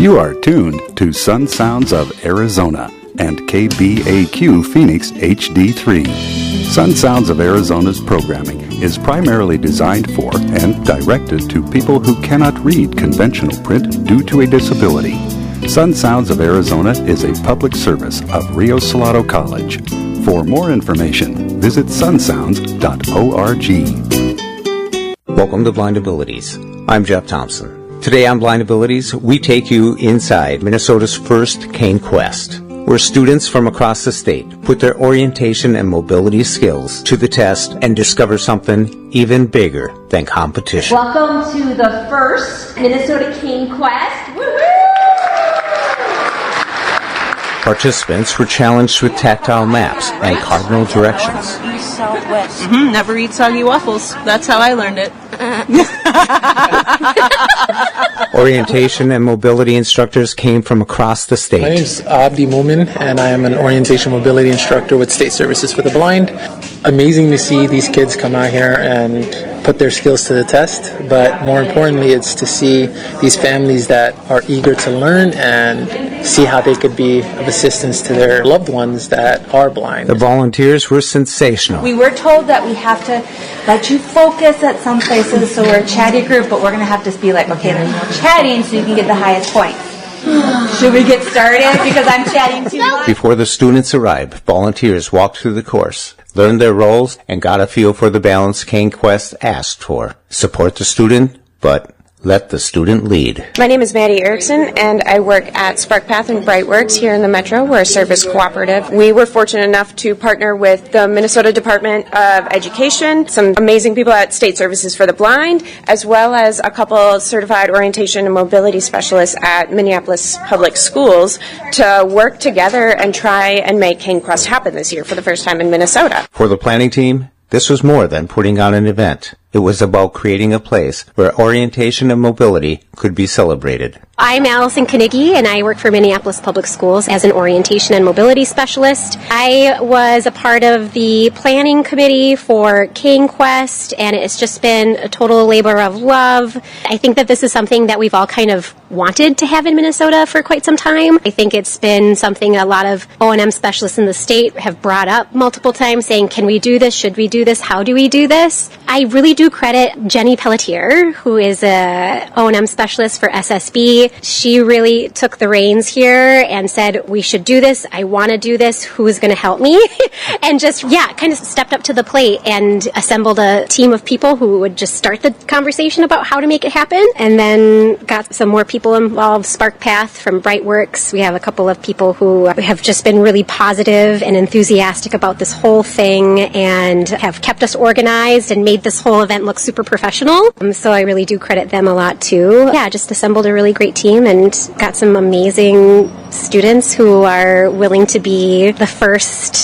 You are tuned to Sun Sounds of Arizona and KBAQ Phoenix HD3. Sun Sounds of Arizona's programming is primarily designed for and directed to people who cannot read conventional print due to a disability. Sun Sounds of Arizona is a public service of Rio Salado College. For more information, visit sunsounds.org. Welcome to Blind Abilities. I'm Jeff Thompson. Today on Blind Abilities, we take you inside Minnesota's first Cane Quest, where students from across the state put their orientation and mobility skills to the test and discover something even bigger than competition. Welcome to the first Minnesota Cane Quest. Woo-hoo! Participants were challenged with tactile maps and cardinal directions. East, southwest. Never eat soggy waffles. That's how I learned it. Orientation and mobility instructors came from across the state. My name is Abdi Momin, and I am an orientation mobility instructor with State Services for the Blind. Amazing to see these kids come out here and put their skills to the test, but more importantly, it's to see these families that are eager to learn and see how they could be of assistance to their loved ones that are blind. The volunteers were sensational. We were told that we have to let you focus at some places, so we're a chatty group, but we're going to have to be like, okay, there's no chatting, so you can get the highest points. Should we get started? Because I'm chatting too much. Before the students arrived, volunteers walked through the course, learned their roles, and got a feel for the balance Cane Quest asked for. Support the student, but let the student lead. My name is Maddie Erickson, and I work at SparkPath and Brightworks here in the Metro. We're a service cooperative. We were fortunate enough to partner with the Minnesota Department of Education, some amazing people at State Services for the Blind, as well as a couple of certified orientation and mobility specialists at Minneapolis Public Schools to work together and try and make Cane Quest happen this year for the first time in Minnesota. For the planning team, this was more than putting on an event. It was about creating a place where orientation and mobility could be celebrated. I'm Allison Knigge, and I work for Minneapolis Public Schools as an orientation and mobility specialist. I was a part of the planning committee for Cane Quest, and it's just been a total labor of love. I think that this is something that we've all kind of wanted to have in Minnesota for quite some time. I think it's been something a lot of O&M specialists in the state have brought up multiple times, saying, can we do this? Should we do this? How do we do this? I really do credit Jenny Pelletier, who is a O&M specialist for SSB. She really took the reins here and said, we should do this. I want to do this. Who's going to help me? And just, kind of stepped up to the plate and assembled a team of people who would just start the conversation about how to make it happen. And then got some more people involved. SparkPath from Brightworks. We have a couple of people who have just been really positive and enthusiastic about this whole thing and have kept us organized and made this whole event look super professional. So I really do credit them a lot too. Just assembled a really great team and got some amazing students who are willing to be the first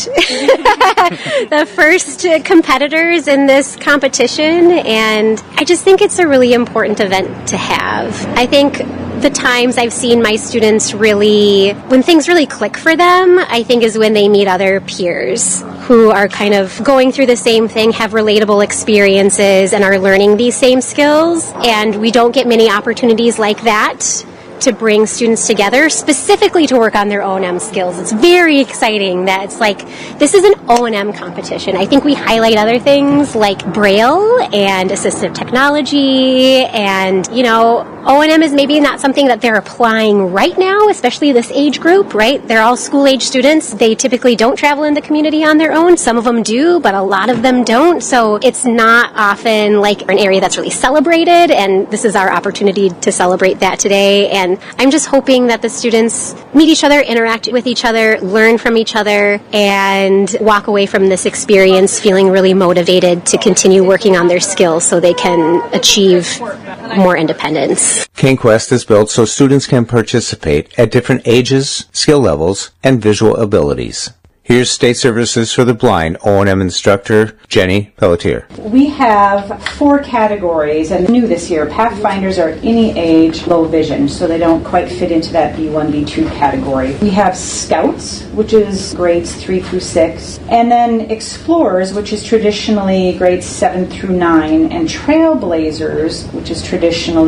the first competitors in this competition, and I just think it's a really important event to have. I think the times I've seen my students really, when things really click for them, I think is when they meet other peers who are kind of going through the same thing, have relatable experiences, and are learning these same skills. And we don't get many opportunities like that to bring students together, specifically to work on their O&M skills. It's very exciting that it's like, this is an O&M competition. I think we highlight other things like Braille and assistive technology, and, O&M is maybe not something that they're applying right now, especially this age group, right? They're all school-age students. They typically don't travel in the community on their own. Some of them do, but a lot of them don't. So it's not often like an area that's really celebrated, and this is our opportunity to celebrate that today. And I'm just hoping that the students meet each other, interact with each other, learn from each other, and walk away from this experience feeling really motivated to continue working on their skills so they can achieve more independence. Cane Quest is built so students can participate at different ages, skill levels, and visual abilities. Here's State Services for the Blind O&M instructor, Jenny Pelletier. We have 4 categories, and new this year, Pathfinders are any age, low vision, so they don't quite fit into that B1, B2 category. We have Scouts, which is grades 3 through 6, and then Explorers, which is traditionally grades 7 through 9, and Trailblazers, which is traditionally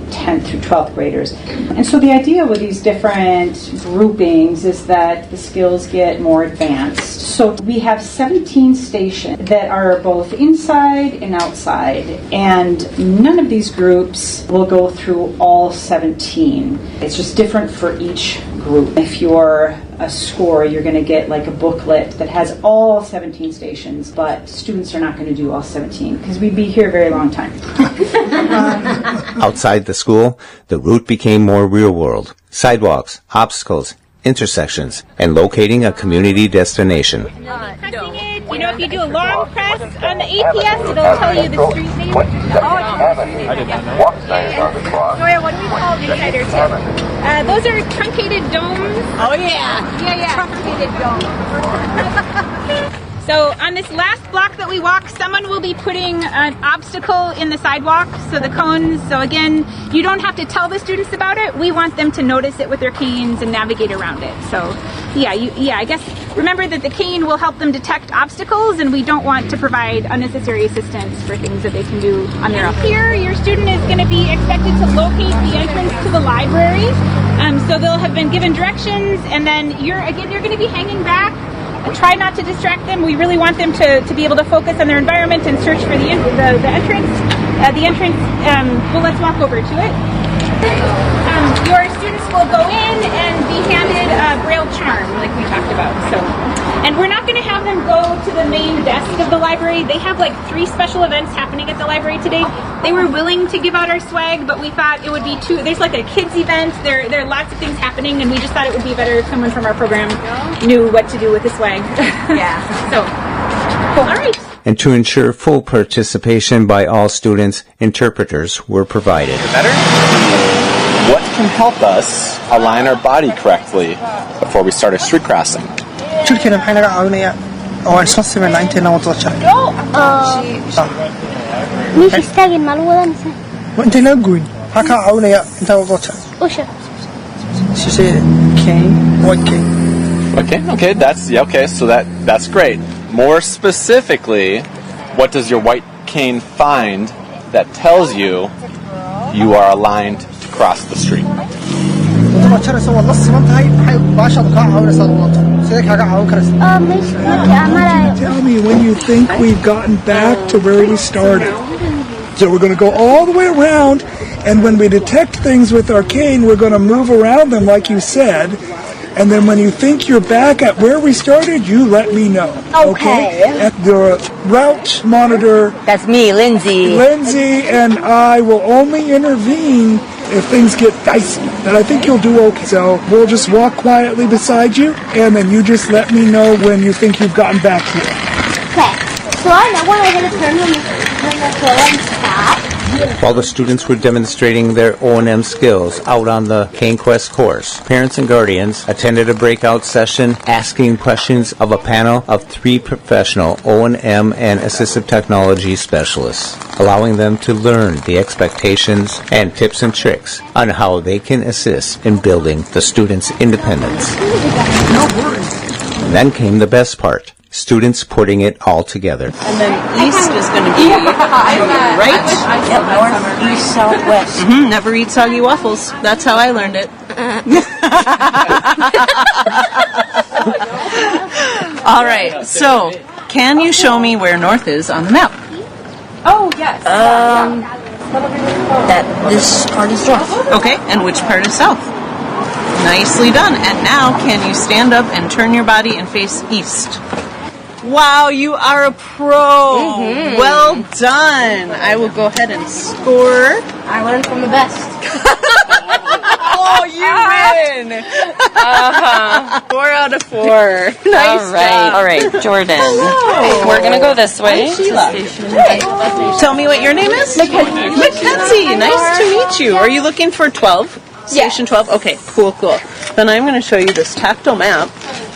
10th through 12th graders. And so the idea with these different groupings is that the skills get more advanced. So we have 17 stations that are both inside and outside, and none of these groups will go through all 17. It's just different for each group. If you're a score, you're going to get like a booklet that has all 17 stations, but students are not going to do all 17 because we'd be here a very long time. Outside the school, the route became more real world. Sidewalks, obstacles, intersections, and locating a community destination. You know, if you do a long press on the APS, it'll tell you the street name. Gloria, what do we call Insider Tip? Those are truncated domes. Oh, yeah. Yeah. Truncated domes. So on this last block that we walk, someone will be putting an obstacle in the sidewalk, so the cones. So again, you don't have to tell the students about it. We want them to notice it with their canes and navigate around it. So I guess remember that the cane will help them detect obstacles, and we don't want to provide unnecessary assistance for things that they can do on their own. Here, your student is going to be expected to locate the entrance to the library. So they'll have been given directions, and then you're going to be hanging back. Try not to distract them. We really want them to be able to focus on their environment and search for the entrance. Well, let's walk over to it. Your students will go in and be handed a Braille charm, like we talked about. And we're not going to have them go to the main desk of the library. They have like 3 special events happening at the library today. They were willing to give out our swag, but we thought it would be too. There's like a kids event. There are lots of things happening, and we just thought it would be better if someone from our program knew what to do with the swag. Yeah. So, cool. All right. And to ensure full participation by all students, interpreters were provided. Better? What can help us align our body correctly before we start a street crossing? She said cane, white cane. Okay, that's great. More specifically, what does your white cane find that tells you you are aligned to cross the street? Tell me when you think we've gotten back to where we started. So we're going to go all the way around, and when we detect things with our cane, we're going to move around them like you said. And then when you think you're back at where we started, you let me know. Okay? At the route monitor. That's me, Lindsay. Lindsay and I will only intervene if things get dicey. And I think you'll do okay. So we'll just walk quietly beside you, and then you just let me know when you think you've gotten back here. Okay. So I know when I'm going to turn when the program stops. While the students were demonstrating their O&M skills out on the Cane Quest course, parents and guardians attended a breakout session asking questions of a panel of 3 professional O&M and assistive technology specialists, allowing them to learn the expectations and tips and tricks on how they can assist in building the students' independence. No worries. And then came the best part. Students putting it all together. And then east is going to be right? Yep, north, east, south, west. Mm-hmm. Never eat soggy waffles. That's how I learned it. All right, so can you show me where north is on the map? Oh, yes. This part is north. Okay, and which part is south? Nicely done. And now can you stand up and turn your body and face east? Wow, you are a pro. Mm-hmm. Well done. I will go ahead and score. I learned from the best. Oh, you win. 4 out of 4. Nice job. All right, Jordan. Whoa. We're going to go this way. Tell me what your name is? Mackenzie. Nice to meet you. Are you looking for 12? Station 12? Okay, cool. Then I'm going to show you this tactile map.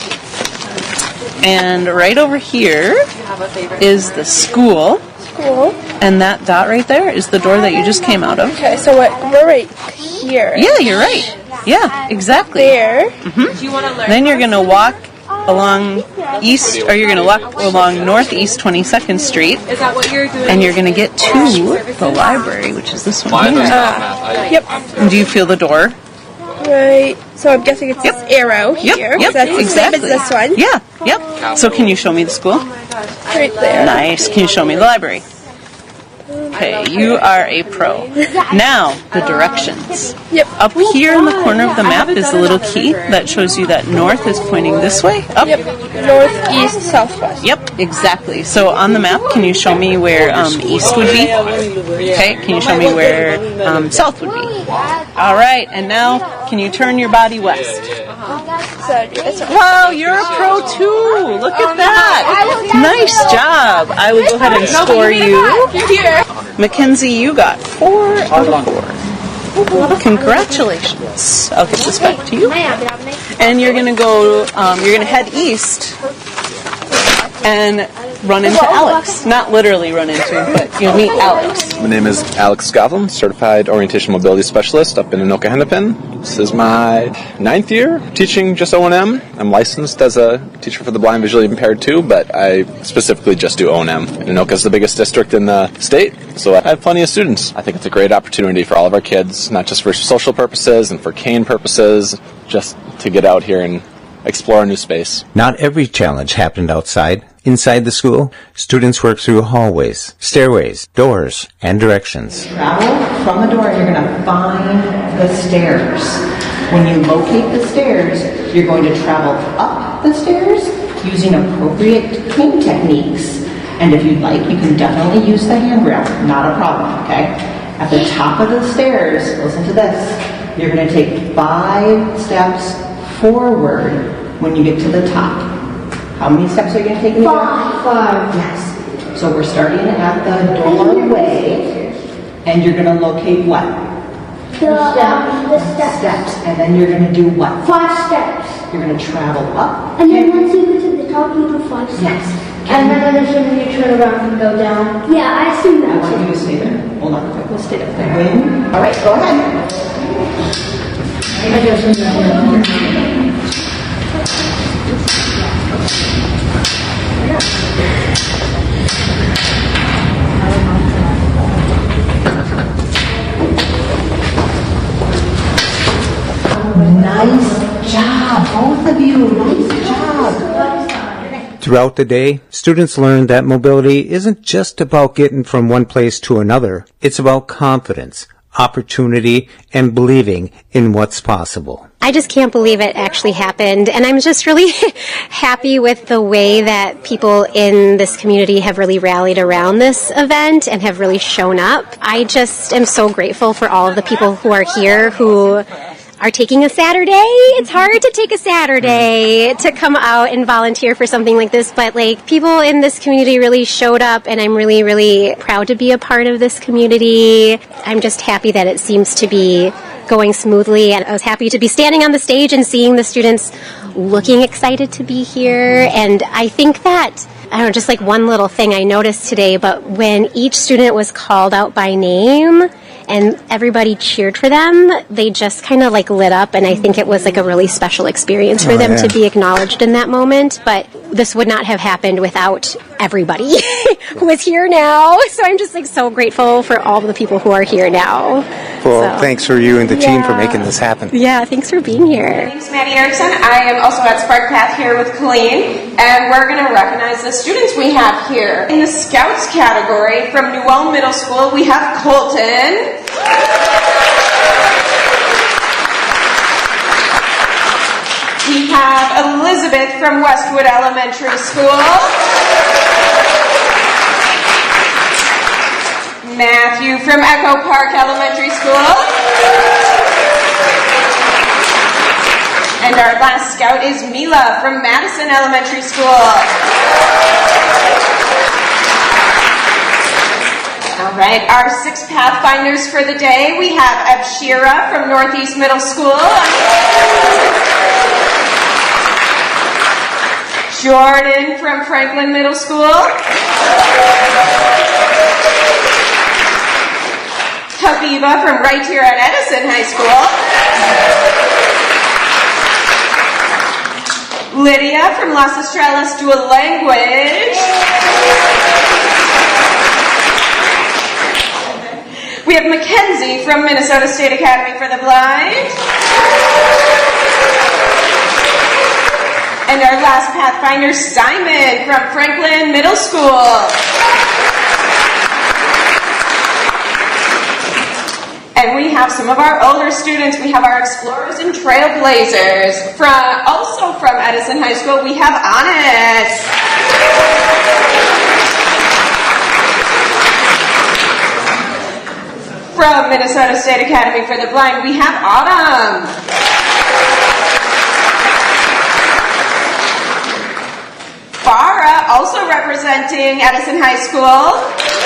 And right over here is the school. And that dot right there is the door that you just came out of. Okay, so we're right here. Yeah, you're right. Yeah, exactly. There. Mm-hmm. Then you're going to walk along east, or you're going to walk along northeast 22nd Street. Is that what you're doing? And you're going to get to the library, which is this one here. Yep. And do you feel the door? Right. So I'm guessing it's this arrow here. Yep. That's Exactly. the same as this one. Yeah. Yep. So can you show me the school? Right there. Nice. Can you show me the library? Okay, you are a pro. Now, the directions. Yep. Up here in the corner of the map is a little key that shows you that north is pointing this way. Up. Yep. North, east, southwest. Yep, exactly. So on the map, can you show me where east would be? Okay, can you show me where south would be? All right, and now, can you turn your body west? Wow, you're a pro too. Look at that. Nice job. I will go ahead and score you. Mackenzie, you got 4 out of 4. Congratulations. I'll get this back to you. And you're going to go, you're going to head east and run into Alex. Not literally run into him, but you'll meet Alex. My name is Alex Scavlin, Certified Orientation Mobility Specialist up in Anoka Hennepin. This is my 9th year teaching just O&M. I'm licensed as a teacher for the blind visually impaired too, but I specifically just do O&M. Anoka is the biggest district in the state, so I have plenty of students. I think it's a great opportunity for all of our kids, not just for social purposes and for cane purposes, just to get out here and explore a new space. Not every challenge happened outside. Inside the school, students work through hallways, stairways, doors, and directions. Travel from the door, you're going to find the stairs. When you locate the stairs, you're going to travel up the stairs using appropriate cane techniques. And if you'd like, you can definitely use the handrail. Not a problem, okay? At the top of the stairs, listen to this, you're going to take 5 steps forward when you get to the top. How many steps are you going to take in the door? 5. Yes. So we're starting at the doorway, and you're going to locate what? The Steps. And then you're going to do what? 5 steps. You're going to travel up. And then once you get to the top, you do 5 steps. Yes. And then I'm assuming you turn around and go down. Yeah, I assume that. I want you to stay there. Hold on quick. We'll stay up there. All right, go ahead. Nice job, both of you. Nice job. Throughout the day, students learn that mobility isn't just about getting from one place to another. It's about confidence, opportunity, and believing in what's possible. I just can't believe it actually happened, and I'm just really happy with the way that people in this community have really rallied around this event and have really shown up. I just am so grateful for all of the people who are here who are taking a Saturday. It's hard to take a Saturday to come out and volunteer for something like this, but like people in this community really showed up, and I'm really, really proud to be a part of this community. I'm just happy that it seems to be going smoothly, and I was happy to be standing on the stage and seeing the students looking excited to be here. And I think that, I don't know, just like one little thing I noticed today, but when each student was called out by name and everybody cheered for them, they just kind of like lit up, and I think it was like a really special experience for them to be acknowledged in that moment. But this would not have happened without everybody who is here now. So I'm just like so grateful for all the people who are here now. Well, thanks for you and the team for making this happen. Yeah, thanks for being here. My name's Maddie Erickson. I am also at Spark Path here with Colleen, and we're going to recognize the students we have here. In the Scouts category from New Ulm Middle School, we have Colton. We have Elizabeth from Westwood Elementary School. Matthew from Echo Park Elementary School. And our last scout is Mila from Madison Elementary School. All right, our 6 Pathfinders for the day. We have Abshira from Northeast Middle School. Jordan from Franklin Middle School. Habiba from right here at Edison High School. Lydia from Las Estrellas Dual Language. We have Mackenzie from Minnesota State Academy for the Blind. And our last Pathfinder, Simon from Franklin Middle School. And we have some of our older students. We have our Explorers and Trailblazers. Also from Edison High School, we have Honest. From Minnesota State Academy for the Blind, we have Autumn. Farah, also representing Edison High School.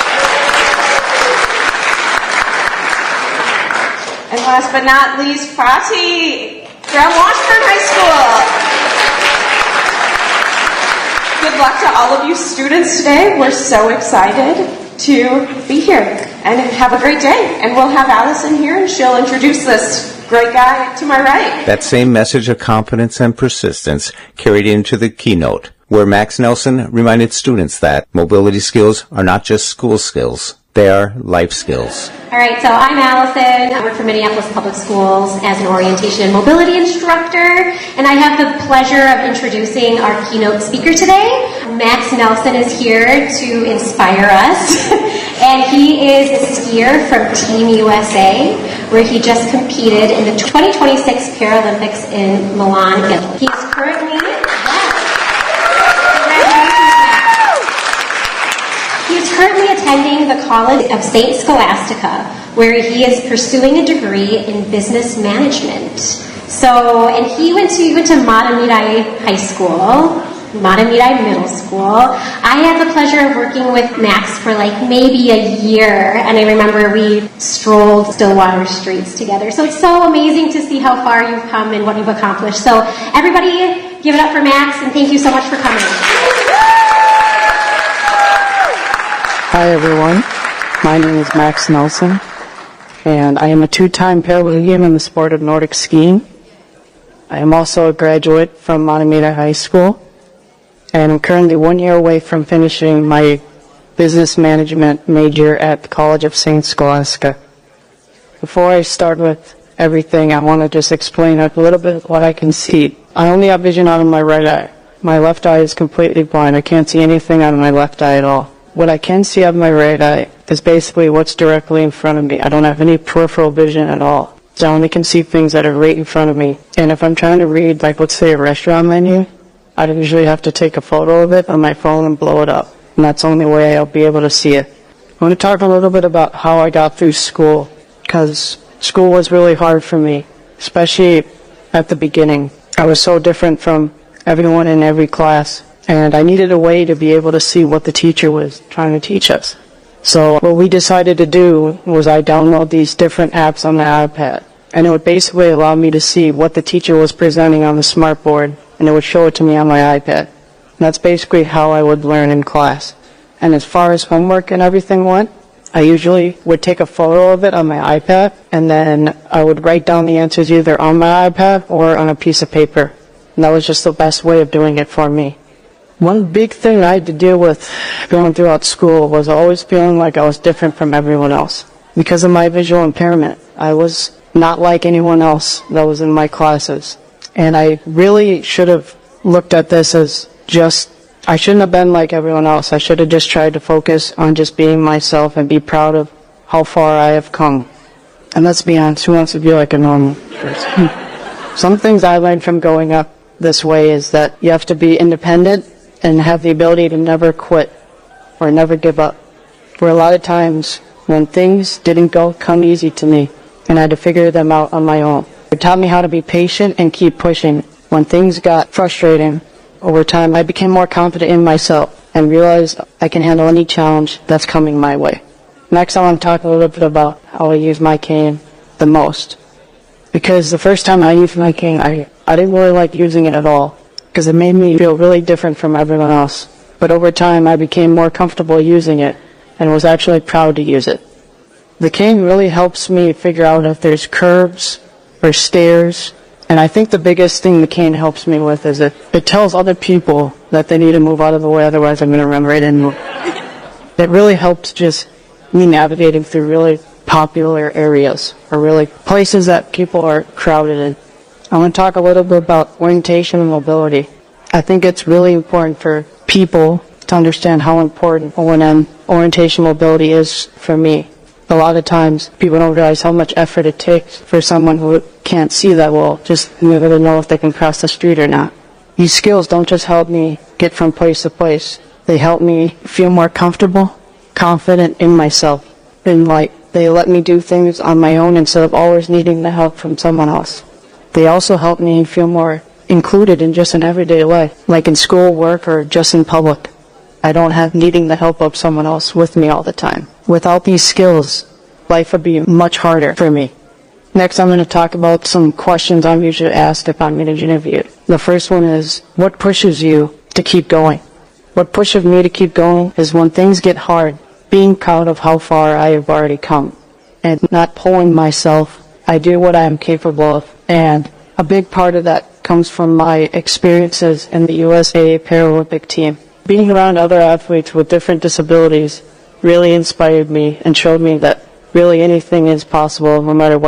And last but not least, Prati from Washburn High School. Good luck to all of you students today. We're so excited to be here. And have a great day. And we'll have Allison here, and she'll introduce this great guy to my right. That same message of confidence and persistence carried into the keynote, where Max Nelson reminded students that mobility skills are not just school skills, they are life skills. All right, so I'm Allison. I work for Minneapolis Public Schools as an orientation and mobility instructor, and I have the pleasure of introducing our keynote speaker today. Max Nelson is here to inspire us, and he is a skier from Team USA, where he just competed in the 2026 Paralympics in Milan, Italy. He's currently... He's currently attending the College of St. Scholastica, where he is pursuing a degree in business management. So, and he went to Mahtomedi High School, Mahtomedi Middle School. I had the pleasure of working with Max for like maybe a year, and I remember we strolled Stillwater streets together. So it's so amazing to see how far you've come and what you've accomplished. So everybody give it up for Max, and thank you so much for coming. Hi everyone, my name is Max Nelson, and I am a two-time Paralympian in the sport of Nordic skiing. I am also a graduate from Mahtomedi High School, and I'm currently 1 year away from finishing my business management major at the College of St. Scholastica. Before I start with everything, I want to just explain a little bit what I can see. I only have vision out of my right eye. My left eye is completely blind. I can't see anything out of my left eye at all. What I can see out of my right eye is basically what's directly in front of me. I don't have any peripheral vision at all. So I only can see things that are right in front of me. And if I'm trying to read, like let's say a restaurant menu, I usually have to take a photo of it on my phone and blow it up. And that's the only way I'll be able to see it. I want to talk a little bit about how I got through school, because school was really hard for me, especially at the beginning. I was so different from everyone in every class. And I needed a way to be able to see what the teacher was trying to teach us. So what we decided to do was I download these different apps on the iPad. And it would basically allow me to see what the teacher was presenting on the smartboard, and it would show it to me on my iPad. And that's basically how I would learn in class. And as far as homework and everything went, I usually would take a photo of it on my iPad, and then I would write down the answers either on my iPad or on a piece of paper. And that was just the best way of doing it for me. One big thing I had to deal with going throughout school was always feeling like I was different from everyone else. Because of my visual impairment, I was not like anyone else that was in my classes. And I really should have looked at this as just, I shouldn't have been like everyone else. I should have just tried to focus on just being myself and be proud of how far I have come. And let's be honest, who wants to be like a normal person? Some things I learned from going up this way is that you have to be independent and have the ability to never quit or never give up. For a lot of times, when things didn't come easy to me, and I had to figure them out on my own. It taught me how to be patient and keep pushing. When things got frustrating, over time I became more confident in myself and realized I can handle any challenge that's coming my way. Next, I want to talk a little bit about how I use my cane the most. Because the first time I used my cane, I didn't really like using it at all, because it made me feel really different from everyone else. But over time, I became more comfortable using it and was actually proud to use it. The cane really helps me figure out if there's curbs or stairs And I think the biggest thing the cane helps me with is it tells other people that they need to move out of the way, otherwise I'm going to run right into it. It really helps just me navigating through really popular areas or really places that people are crowded in. I want to talk a little bit about orientation and mobility. I think it's really important for people to understand how important O&M, orientation mobility, is for me. A lot of times people don't realize how much effort it takes for someone who can't see that well just to know if they can cross the street or not. These skills don't just help me get from place to place. They help me feel more comfortable, confident in myself, and they let me do things on my own instead of always needing the help from someone else. They also help me feel more included in just an everyday life, like in school, work, or just in public. I don't have needing the help of someone else with me all the time. Without these skills, life would be much harder for me. Next, I'm going to talk about some questions I'm usually asked if I'm getting interviewed. The first one is, what pushes you to keep going? What pushes me to keep going is when things get hard, being proud of how far I have already come, and not pulling myself. I do what I am capable of, and a big part of that comes from my experiences in the USA Paralympic team. Being around other athletes with different disabilities really inspired me and showed me that really anything is possible no matter what